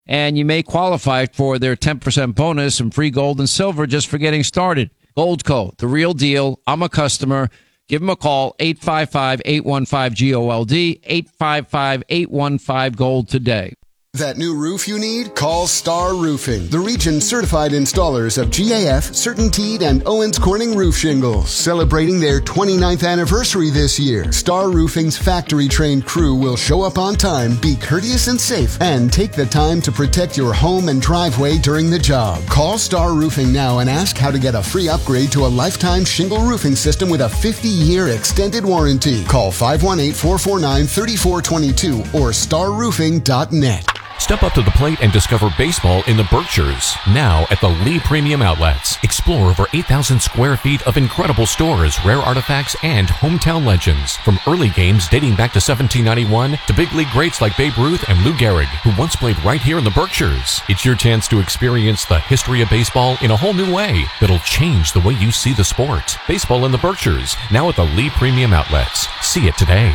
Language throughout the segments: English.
and you may qualify for their 10% bonus and free gold and silver just for getting started. Goldco, the real deal. I'm a customer. Give them a call, 855-815-GOLD, 855-815-GOLD today. That new roof you need? Call Star Roofing, the region's certified installers of GAF, CertainTeed, and Owens Corning roof shingles. Celebrating their 29th anniversary this year, Star Roofing's factory-trained crew will show up on time, be courteous and safe, and take the time to protect your home and driveway during the job. Call Star Roofing now and ask how to get a free upgrade to a lifetime shingle roofing system with a 50-year extended warranty. Call 518-449-3422 or starroofing.net. Step up to the plate and discover baseball in the Berkshires. Now at the Lee Premium Outlets. Explore over 8,000 square feet of incredible stores, rare artifacts, and hometown legends. From early games dating back to 1791 to big league greats like Babe Ruth and Lou Gehrig, who once played right here in the Berkshires. It's your chance to experience the history of baseball in a whole new way that'll change the way you see the sport. Baseball in the Berkshires, now at the Lee Premium Outlets. See it today.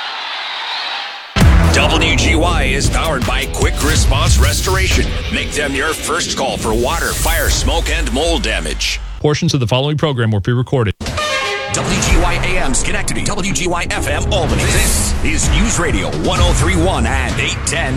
WGY is powered by Quick Response Restoration. Make them your first call for water, fire, smoke, and mold damage. Portions of the following program were pre-recorded. WGY AM Schenectady, WGY FM Albany. This is News Radio 103.1 and 810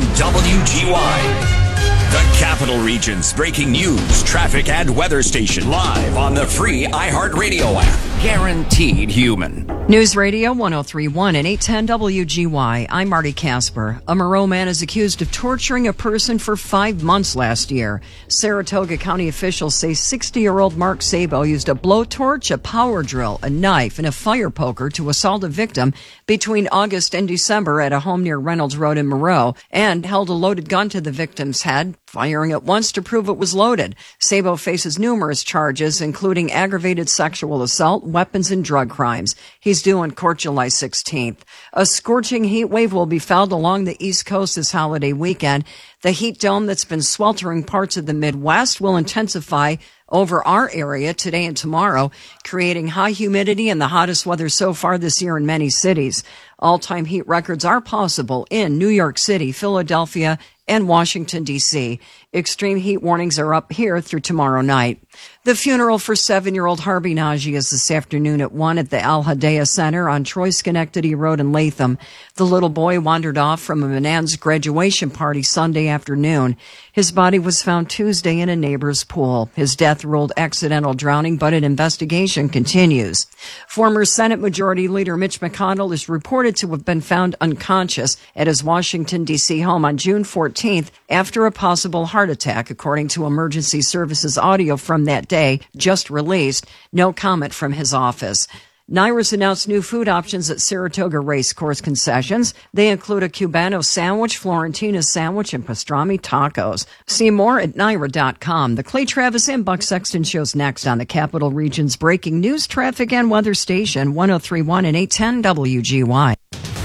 WGY. The Capital Region's breaking news, traffic, and weather station live on the free iHeartRadio app. Guaranteed human. News Radio 103.1 and 810 WGY. I'm Marty Casper. A Moreau man is accused of torturing a person for 5 months last year. Saratoga County officials say 60-year-old Mark Sabo used a blowtorch, a power drill, a knife, and a fire poker to assault a victim between August and December at a home near Reynolds Road in Moreau, and held a loaded gun to the victim's head, firing it once to prove it was loaded. Sabo faces numerous charges, including aggravated sexual assault, weapons, and drug crimes. He's due in court July 16th. A scorching heat wave will be felt along the East Coast this holiday weekend. The heat dome that's been sweltering parts of the Midwest will intensify over our area today and tomorrow, creating high humidity and the hottest weather so far this year in many cities. All-time heat records are possible in New York City, Philadelphia, and Washington, D.C. Extreme heat warnings are up here through tomorrow night. The funeral for 7-year-old Harvey Najee is this afternoon at 1 at the Al Hadea Center on Troy Schenectady Road in Latham. The little boy wandered off from a Menands graduation party Sunday afternoon. His body was found Tuesday in a neighbor's pool. His death ruled accidental drowning, but an investigation continues. Former Senate Majority Leader Mitch McConnell is reported to have been found unconscious at his Washington, D.C. home on June 14th after a possible heart attack, according to emergency services audio from that day just released. No comment from his office. Nyris announced new food options at Saratoga Racecourse concessions. They include a Cubano sandwich, Florentina sandwich, and pastrami tacos. See more at Nyra.com. The Clay Travis and Buck Sexton shows next on the Capital Region's breaking news, traffic, and weather station, 103.1 and 810 WGY.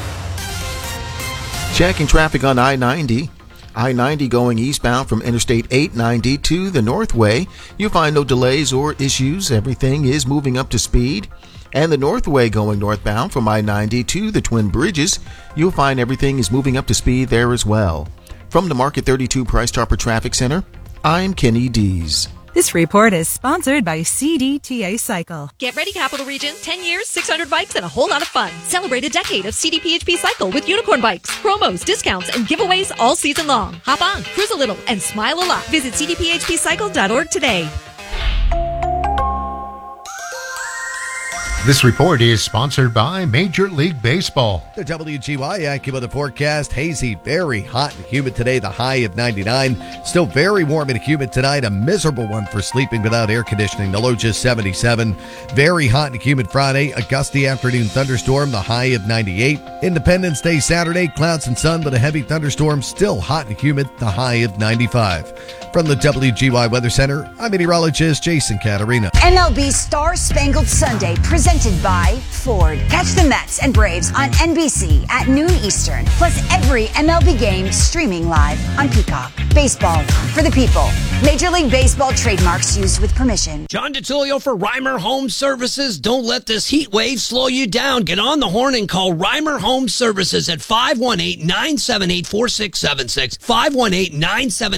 Checking traffic on I-90. I-90 going eastbound from Interstate 890 to the Northway. You'll find no delays or issues. Everything is moving up to speed. And the Northway going northbound from I-90 to the Twin Bridges. You'll find everything is moving up to speed there as well. From the Market 32 Price Chopper Traffic Center, I'm Kenny Dees. This report is sponsored by CDTA Cycle. Get ready, Capital Region. 10 years, 600 bikes, and a whole lot of fun. Celebrate a decade of CDPHP Cycle with unicorn bikes, promos, discounts, and giveaways all season long. Hop on, cruise a little, and smile a lot. Visit cdphpcycle.org today. This report is sponsored by Major League Baseball. The WGY AccuWeather forecast, hazy, very hot and humid today, the high of 99. Still very warm and humid tonight, a miserable one for sleeping without air conditioning, the low just 77. Very hot and humid Friday, a gusty afternoon thunderstorm, the high of 98. Independence Day Saturday, clouds and sun, but a heavy thunderstorm, still hot and humid, the high of 95. From the WGY Weather Center, I'm meteorologist Jason Catarina. MLB Star Spangled Sunday, presented Presented by Ford. Catch the Mets and Braves on NBC at noon Eastern. Plus every MLB game streaming live on Peacock. Baseball for the people. Major League Baseball trademarks used with permission. John DeTulio for Reimer Home Services. Don't let this heat wave slow you down. Get on the horn and call Reimer Home Services at 518-978-4676. 518-978